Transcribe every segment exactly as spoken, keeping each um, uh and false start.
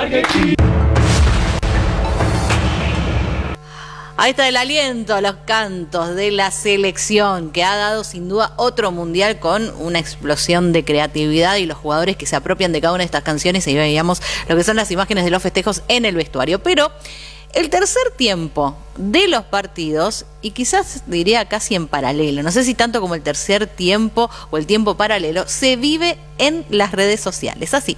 Argentina. Ahí está el aliento, los cantos de la selección, que ha dado sin duda otro mundial con una explosión de creatividad y los jugadores que se apropian de cada una de estas canciones, y veíamos lo que son las imágenes de los festejos en el vestuario. Pero el tercer tiempo de los partidos, y quizás diría casi en paralelo, no sé si tanto como el tercer tiempo o el tiempo paralelo, se vive en las redes sociales, así.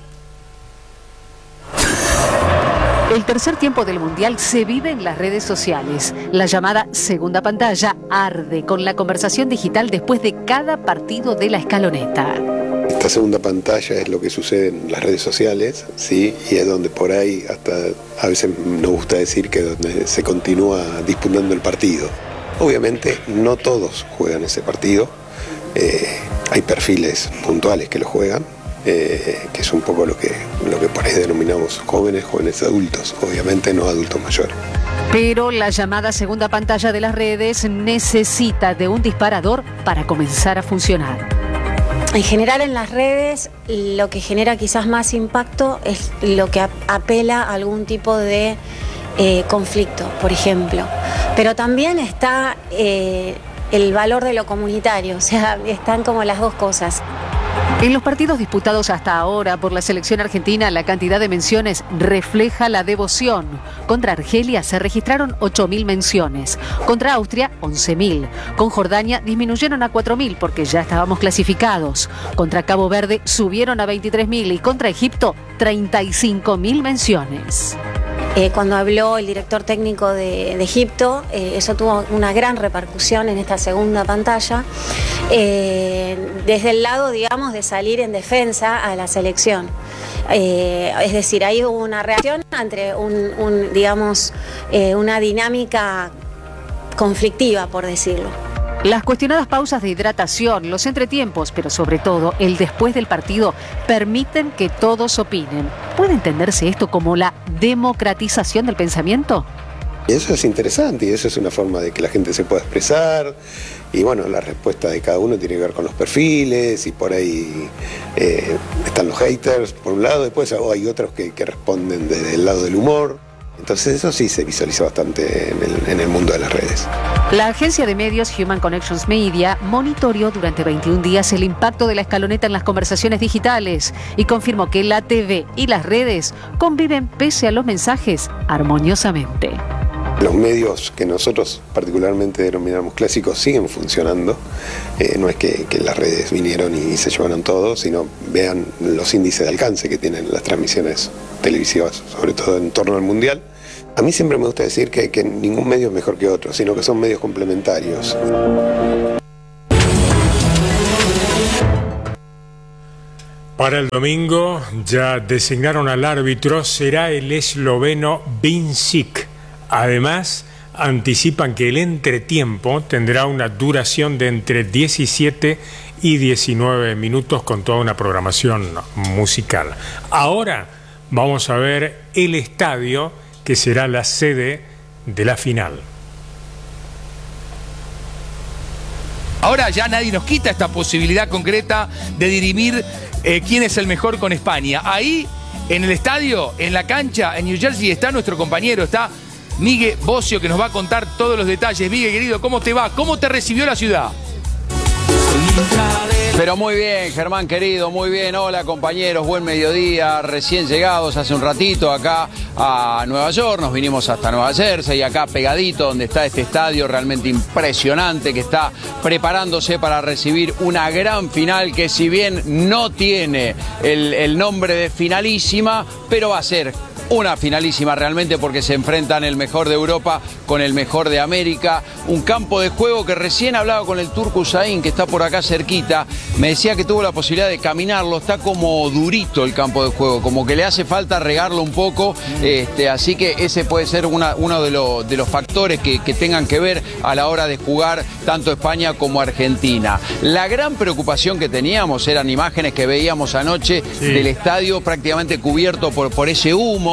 El tercer tiempo del Mundial se vive en las redes sociales. La llamada segunda pantalla arde con la conversación digital después de cada partido de la escaloneta. Esta segunda pantalla es lo que sucede en las redes sociales, ¿sí? Y es donde por ahí hasta a veces nos gusta decir que donde se continúa disputando el partido. Obviamente no todos juegan ese partido, eh, hay perfiles puntuales que lo juegan. Eh, que es un poco lo que, lo que por ahí denominamos jóvenes, jóvenes adultos, obviamente no adultos mayores. Pero la llamada segunda pantalla de las redes necesita de un disparador para comenzar a funcionar. En general en las redes lo que genera quizás más impacto es lo que apela a algún tipo de eh, conflicto, por ejemplo. Pero también está eh, el valor de lo comunitario, o sea, están como las dos cosas. En los partidos disputados hasta ahora por la selección argentina, la cantidad de menciones refleja la devoción. Contra Argelia se registraron ocho mil menciones, contra Austria once mil, con Jordania disminuyeron a cuatro mil porque ya estábamos clasificados, contra Cabo Verde subieron a veintitrés mil y contra Egipto treinta y cinco mil menciones. Eh, cuando habló el director técnico de, de Egipto, eh, eso tuvo una gran repercusión en esta segunda pantalla, eh, desde el lado, digamos, de salir en defensa a la selección. Eh, es decir, ahí hubo una reacción entre un, un, digamos, eh, una dinámica conflictiva, por decirlo. Las cuestionadas pausas de hidratación, los entretiempos, pero sobre todo el después del partido, permiten que todos opinen. ¿Puede entenderse esto como la democratización del pensamiento? Y eso es interesante y eso es una forma de que la gente se pueda expresar. Y bueno, la respuesta de cada uno tiene que ver con los perfiles y por ahí eh, están los haters por un lado, después hay otros que, que responden desde el lado del humor. Entonces eso sí se visualiza bastante en el, en el mundo de las redes. La agencia de medios Human Connections Media monitoreó durante veintiún días el impacto de la escaloneta en las conversaciones digitales y confirmó que la T V y las redes conviven pese a los mensajes armoniosamente. Los medios que nosotros particularmente denominamos clásicos siguen funcionando. Eh, no es que, que las redes vinieron y se llevaron todo, sino vean los índices de alcance que tienen las transmisiones televisivas, sobre todo en torno al Mundial. A mí siempre me gusta decir que, que ningún medio es mejor que otro, sino que son medios complementarios. Para el domingo ya designaron al árbitro, será el esloveno Vincic. Además, anticipan que el entretiempo tendrá una duración de entre diecisiete y diecinueve minutos con toda una programación musical. Ahora vamos a ver el estadio que será la sede de la final. Ahora ya nadie nos quita esta posibilidad concreta de dirimir eh, quién es el mejor con España. Ahí, en el estadio, en la cancha, en New Jersey, está nuestro compañero, está Miguel Bocio, que nos va a contar todos los detalles. Miguel, querido, ¿cómo te va? ¿Cómo te recibió la ciudad? Pero muy bien, Germán querido, muy bien. Hola compañeros, buen mediodía, recién llegados hace un ratito acá a Nueva York, nos vinimos hasta Nueva Jersey, acá pegadito donde está este estadio realmente impresionante que está preparándose para recibir una gran final que si bien no tiene el, el nombre de finalísima, pero va a ser una finalísima realmente porque se enfrentan el mejor de Europa con el mejor de América. Un campo de juego que recién hablaba con el Turco Usain, que está por acá cerquita. Me decía que tuvo la posibilidad de caminarlo. Está como durito el campo de juego, como que le hace falta regarlo un poco. Este, así que ese puede ser una, uno de, lo, de los factores que, que tengan que ver a la hora de jugar tanto España como Argentina. La gran preocupación que teníamos eran imágenes que veíamos anoche sí. del estadio prácticamente cubierto por, por ese humo.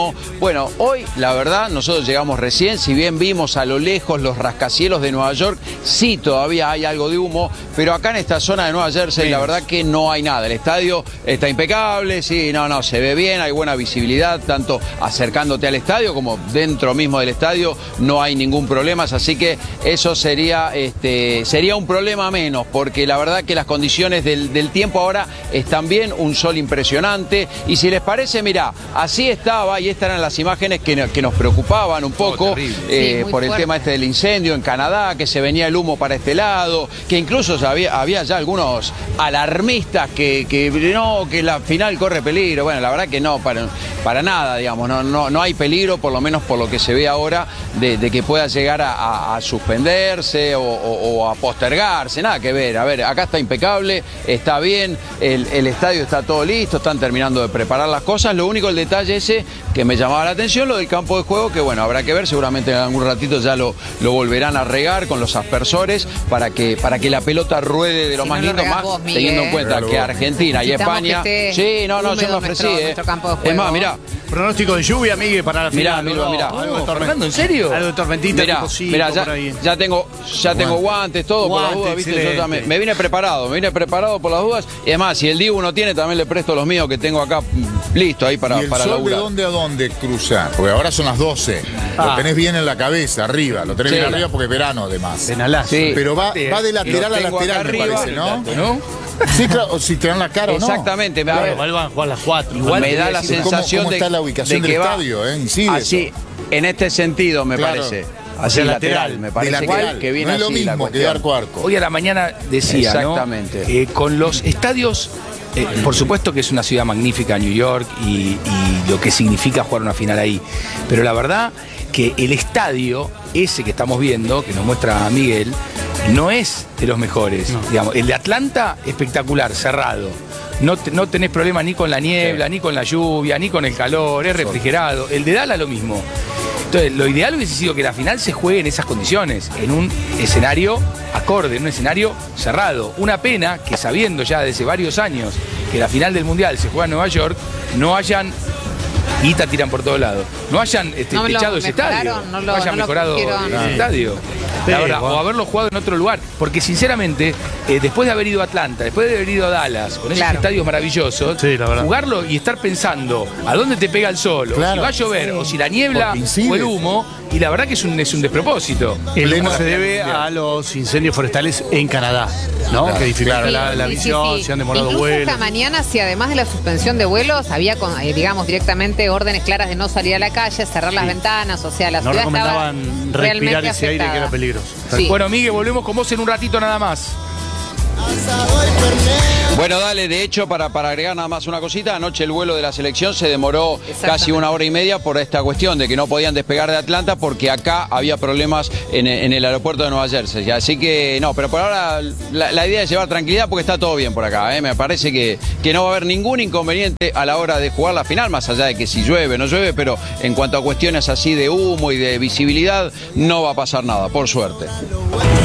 no. Bueno, hoy la verdad nosotros llegamos recién, si bien vimos a lo lejos los rascacielos de Nueva York, sí todavía hay algo de humo, pero acá en esta zona de Nueva Jersey la verdad que no hay nada. El estadio está impecable, sí, no, no, se ve bien, hay buena visibilidad, tanto acercándote al estadio como dentro mismo del estadio, no hay ningún problema, así que eso sería, este, sería un problema menos, porque la verdad que las condiciones del, del tiempo ahora están bien, un sol impresionante, y si les parece, mirá, así estaba, y estas eran las imágenes que, que nos preocupaban un poco, oh, eh, sí, por el fuerte. tema este del incendio en Canadá, que se venía el humo para este lado, que incluso había, había ya algunos alarmistas que, que no, que la final corre peligro. Bueno, la verdad que no, para, para nada, digamos, no, no, no hay peligro, por lo menos por lo que se ve ahora, de, de que pueda llegar a, a, a suspenderse o, o, o a postergarse, nada que ver. A ver, acá está impecable, está bien, el, el estadio está todo listo, están terminando de preparar las cosas. Lo único, el detalle ese que me llamaba la atención, lo del campo de juego, que bueno, habrá que ver, seguramente en algún ratito ya lo, lo volverán a regar con los aspersores para que, para que la pelota ruede de lo si más no lindo, más vos, Miguel, teniendo en cuenta que Argentina y España... Sí, no, no, yo me ofrecí, eh. Es más, mirá. Pronóstico de lluvia, Miguel, para la final. Mirá, mirá, mirá. Algo de tormenta. ¿En serio? Algo de tormentita, mirá, tipo cinco, mirá, ya, por ahí. ya tengo, ya tengo guantes, todo guantes, por las dudas, ¿viste? Yo ya me, me vine preparado, me vine preparado por las dudas. Y además, si el Dibu no tiene, también le presto los míos que tengo acá listo ahí para, ¿Y el para sol laburar. de dónde a dónde cruza? Porque ahora son las doce. Ah. Lo tenés bien en la cabeza, arriba. Lo tenés sí. bien arriba porque es verano, además. Penalazo. Sí. Pero va, va de lateral a lateral, me parece, ¿no? ¿no? Sí, claro, o si te dan la cara o no. Exactamente. A ver, igual van a jugar las cuatro. Igual me da la sensación ¿Cómo, cómo está la ubicación de que del va estadio? ¿eh? Incide así, eso. En este sentido, me claro. parece. Así o sea, lateral, lateral, me parece lateral. Que, que viene no es así lo mismo la que arco arco. Hoy a la mañana decía, exactamente. ¿no? Eh, con los estadios, eh, por supuesto que es una ciudad magnífica, New York, y, y lo que significa jugar una final ahí. Pero la verdad que el estadio, ese que estamos viendo, que nos muestra Miguel, no es de los mejores. No. Digamos, el de Atlanta, espectacular, cerrado. No, te, no tenés problema ni con la niebla, sí. ni con la lluvia, ni con el calor, es refrigerado. El de Dallas lo mismo. Entonces, lo ideal hubiese sido que la final se juegue en esas condiciones, en un escenario acorde, en un escenario cerrado. Una pena que sabiendo ya desde varios años que la final del Mundial se juega en Nueva York, no hayan... guita tiran por todos lados. No hayan este, no techado ese estadio. No, lo, no hayan no mejorado el ese estadio. La verdad, o haberlo jugado en otro lugar. Porque sinceramente, eh, después de haber ido a Atlanta, después de haber ido a Dallas, con esos claro. estadios maravillosos, sí, jugarlo y estar pensando a dónde te pega el sol, claro. o si va a llover, sí. o si la niebla o el humo, y la verdad que es un, es un despropósito. El humo se debe a los incendios forestales en Canadá, ¿no? Claro. Que dificulta sí, la, la sí, visión, sí, sí. se han demorado Incluso vuelos. Esta mañana, si además de la suspensión de vuelos, había, con, eh, digamos, directamente órdenes claras de no salir a la calle, cerrar sí. las ventanas, o sea, la no ciudad estaba recomendaban respirar ese afectada. aire que era peligroso. Sí. Bueno, Miguel, volvemos con vos en un ratito nada más. Bueno, dale, de hecho, para, para agregar nada más una cosita, anoche el vuelo de la selección se demoró casi una hora y media por esta cuestión de que no podían despegar de Atlanta porque acá había problemas en, en el aeropuerto de Nueva Jersey. Así que, no, pero por ahora la, la idea es llevar tranquilidad porque está todo bien por acá. ¿eh? Me parece que, que no va a haber ningún inconveniente a la hora de jugar la final, más allá de que si llueve o no llueve, pero en cuanto a cuestiones así de humo y de visibilidad, no va a pasar nada, por suerte.